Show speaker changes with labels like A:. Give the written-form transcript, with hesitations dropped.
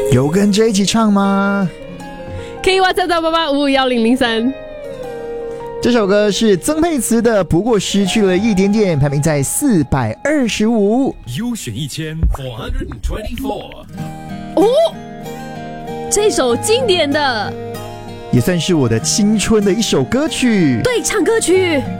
A: 有跟着一起唱吗？
B: 可以WhatsApp到88551003。
A: 这首歌是曾沛慈的《不过失去了一点点》，排名在425。
C: 优选1424。
B: 哦，这首经典的，
A: 也算是我的青春的一首歌曲。
B: 对唱歌曲。